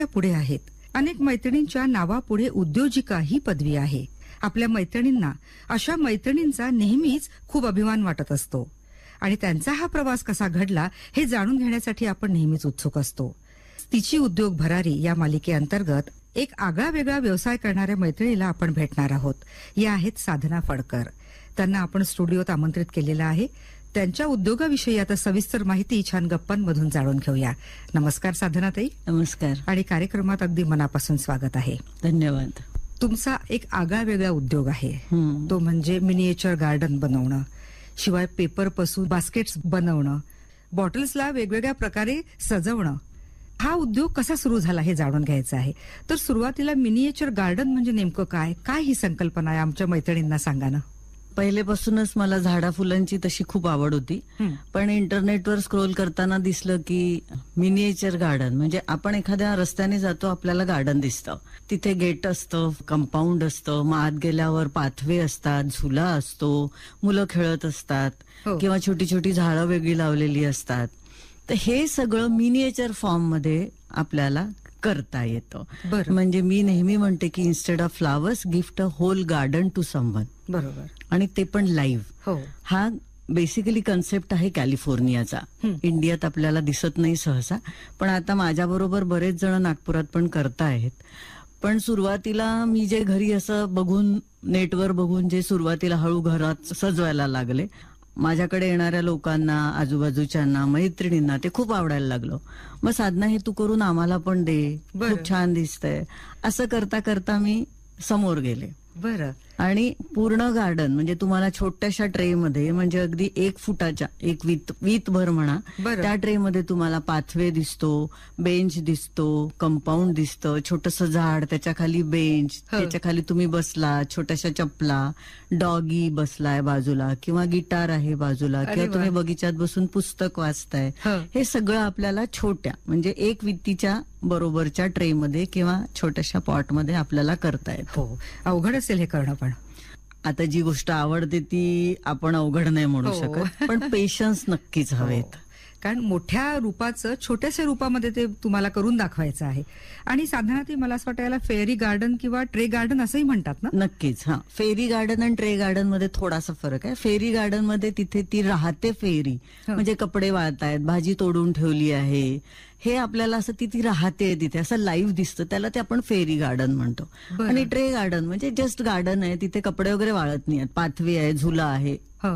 पुढे आहेत. अनेक मैत्रिणींच्या नावापुढे उद्योजिका ही पदवी आहे. आपल्या मैत्रिणींना, अशा मैत्रिणींचा नेहमीच खूप अभिमान वाटत असतो आणि त्यांचा हा प्रवास कसा घडला हे जाणून घेण्यासाठी आपण नेहमीच उत्सुक असतो. तिची उद्योग भरारी या मालिकेअंतर्गत एक आगळा वेगळा व्यवसाय करणाऱ्या मैत्रिणीला आपण भेटणार आहोत. या आहेत साधना फडकर. त्यांना आपण स्टुडिओत आमंत्रित केलेलं आहे. त्यांच्या उद्योगाविषयी आता सविस्तर माहिती छान गप्पांमधून जाणून घेऊया. नमस्कार साधनाताई. नमस्कार. आणि कार्यक्रमात अगदी मनापासून स्वागत आहे. धन्यवाद. तुमचा एक आगळा वेगळा उद्योग आहे, तो म्हणजे मिनिएचर गार्डन बनवणं, शिवाय पेपर पासून बास्केट्स बनवणं, बॉटल्सला वेगवेगळ्या प्रकारे सजवणं. हा उद्योग कसा सुरू झाला हे जाणून घ्यायचं आहे. तर सुरुवातीला मिनिएचर गार्डन म्हणजे नेमकं काय, काय ही संकल्पना आहे, आमच्या मैत्रिणींना सांगा ना. पहिलेपासूनच मला झाडा फुलांची तशी खूप आवड होती, पण इंटरनेटवर स्क्रोल करताना दिसलं की मिनिएचर गार्डन म्हणजे आपण एखाद्या रस्त्याने जातो, आपल्याला गार्डन दिसतं, तिथे गेट असतं, कंपाऊंड असतं, मग आत गेल्यावर पाथवे असतात, झुला असतो, मुलं खेळत असतात किंवा छोटी छोटी झाडं वेगळी लावलेली असतात. तर हे सगळं मिनिएचर फॉर्म मध्ये आपल्याला करता येतं. म्हणजे मी नेहमी म्हणते की instead of flowers gift a whole garden two someone. बरोबर. आणि ते पण लाईव्ह. हा बेसिकली कन्सेप्ट आहे कॅलिफोर्नियाचा. इंडियात आपल्याला दिसत नाही सहसा, पण आता माझ्या बरोबर बरेच जण नागपुरात पण करतायत. पण सुरुवातीला मी जे घरी असं बघून, नेटवर बघून जे सुरुवातीला हळू घरात सजवायला लागले, माझ्याकडे येणाऱ्या लोकांना, आजूबाजूच्यांना, मैत्रिणींना ते खूप आवडायला लागलं. मग साधना हे तू करून आम्हाला पण दे, खूप छान दिसतंय. असं करता करता मी समोर गेले. बरं. आणि पूर्ण गार्डन म्हणजे तुम्हाला छोट्याशा ट्रे मध्ये, म्हणजे अगदी 1 फुटाच्या, एक वीत भर म्हणा, त्या ट्रे मध्ये तुम्हाला पाथवे दिसतो, बेंच दिसतो, कंपाऊंड दिसतं, छोटस झाड, त्याच्या खाली बेंच, त्याच्या खाली तुम्ही बसला, छोट्याशा चपला, डॉगी बसलाय बाजूला किंवा गिटार आहे बाजूला, किंवा तुम्ही बगीच्यात बसून पुस्तक वाचताय. हे सगळं आपल्याला छोट्या म्हणजे 1 वित्तीच्या बरोबरच्या ट्रे मध्ये किंवा छोट्याशा पॉट मध्ये आपल्याला करता येतं. हो, अवघड असेल हे करणं, पण आता जी गोष्ट आवडते ती आपण अवघड नाही म्हणू शकत, पण पेशन्स नक्कीच हवेत. कारण मोठ्या रूपाचं छोट्याशा रूपामध्ये ते तुम्हाला करून दाखवायचं आहे. आणि साधारणतः मला असं वाटतं याला फेरी गार्डन किंवा ट्रे गार्डन असंही म्हणतात ना. नक्कीच. हा, फेरी गार्डन आणि ट्रे गार्डन मध्ये थोडासा फरक आहे. फेरी गार्डन मध्ये तिथे ती राहते फेरी, म्हणजे कपडे वाळतायत, भाजी तोडून ठेवली आहे, हे आपल्याला असं ती राहते तिथे, असं लाईव्ह दिसतं, त्याला ते आपण फेरी गार्डन म्हणतो. आणि ट्रे गार्डन म्हणजे जस्ट गार्डन आहे, तिथे कपडे वगैरे वाळत नाहीत, पाथवी आहे, झुला आहे,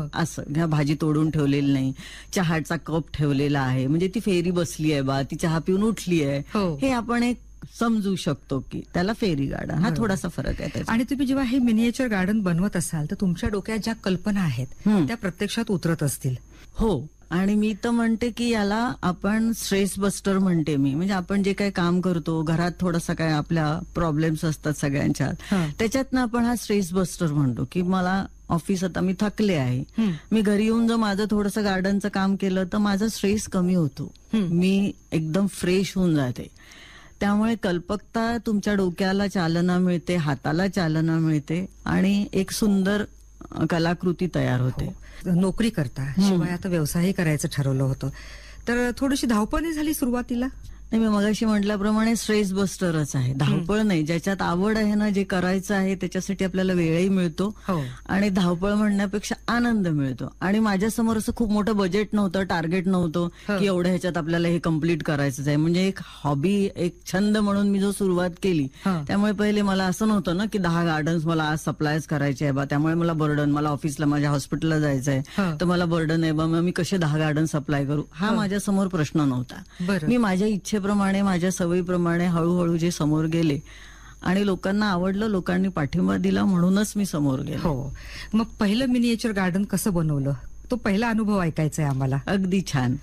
असं भाजी तोडून ठेवलेली नाही, चहाचा कप ठेवलेला आहे, म्हणजे ती फेरी बसली आहे बा, ती चहा पिऊन उठली आहे, हे आपण एक समजू शकतो की त्याला फेरी गार्डन. हा थोडासा फरक आहे. आणि तुम्ही जेव्हा हे मिनिएचर गार्डन बनवत असाल तर तुमच्या डोक्यात ज्या कल्पना आहेत त्या प्रत्यक्षात उतरत असतील. हो, आणि मी तर म्हणते की याला आपण स्ट्रेस बस्टर म्हणते मी. म्हणजे आपण जे काही काम करतो, घरात थोडासा काय आपल्या प्रॉब्लेम्स असतात सगळ्यांच्यात, त्याच्यातनं आपण हा स्ट्रेस बस्टर म्हणतो की मला ऑफिस, आता मी थकले आहे, मी घरी येऊन जर माझं थोडंसं गार्डनचं काम केलं तर माझा स्ट्रेस कमी होतो, मी एकदम फ्रेश होऊन जाते. त्यामुळे कल्पकता, तुमच्या डोक्याला चालना मिळते, हाताला चालना मिळते आणि एक सुंदर कलाकृती तयार होते. नोकरी करता, शिवाय आता व्यवसायही करायचं ठरवलं होतं, तर थोडीशी धावपळ झाली सुरुवातीला. नाही, मी मगाशी म्हटल्याप्रमाणे स्ट्रेस बस्टरच आहे, धावपळ नाही. ज्याच्यात आवड आहे ना, जे करायचं आहे त्याच्यासाठी आपल्याला वेळही मिळतो आणि धावपळ म्हणण्यापेक्षा आनंद मिळतो. आणि माझ्यासमोर असं खूप मोठं बजेट नव्हतं, टार्गेट नव्हतं की एवढ्या ह्याच्यात आपल्याला हे कम्प्लीट करायचंच आहे. म्हणजे एक हॉबी, एक छंद म्हणून मी जो सुरुवात केली, त्यामुळे पहिले मला असं नव्हतं ना की 10 गार्डन्स मला आज सप्लायच करायचे आहे बा, त्यामुळे मला बर्डन, मला ऑफिसला माझ्या हॉस्पिटलला जायचं आहे तर मला बर्डन आहे बा, मग मी कसे 10 गार्डन सप्लाय करू, हा माझ्यासमोर प्रश्न नव्हता. मी माझ्या इच्छेप्रमाणे, माझ्या सवयीप्रमाणे हळूहळू जे समोर गेले आणि लोकांना आवडलं, लोकांनी पाठिंबा दिला, म्हणूनच मी समोर गेलो. हो, मग पहिलं मिनिएचर गार्डन कसं बनवलं, तो पहिला अनुभव ऐकायचा आहे आम्हाला. अगदी छान.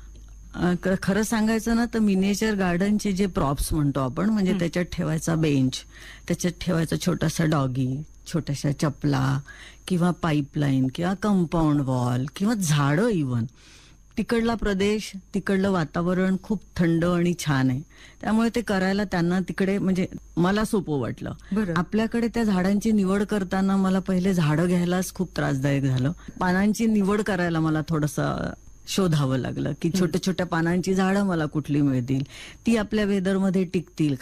खरं सांगायचं ना तर मिनिएचर गार्डनचे जे प्रॉप्स म्हणतो आपण, म्हणजे त्याच्यात ठेवायचा बेंच, त्याच्यात ठेवायचा छोटासा डॉगी, छोट्याशा चपला किंवा पाईपलाईन किंवा कंपाऊंड वॉल किंवा झाडं, इव्हन तिकडला प्रदेश, तिकडलं वातावरण खूप थंड आणि छान आहे, त्यामुळे ते करायला त्यांना तिकडे म्हणजे मला सोपं वाटलं. आपल्याकडे त्या झाडांची निवड करताना मला पहिले झाडं घ्यायलाच खूप त्रासदायक झालं. पानांची निवड करायला मला थोडंसं शोधावं लागलं की छोट्या छोट्या पानांची झाडं मला कुठली मिळतील, ती आपल्या वेदरमध्ये टिकतील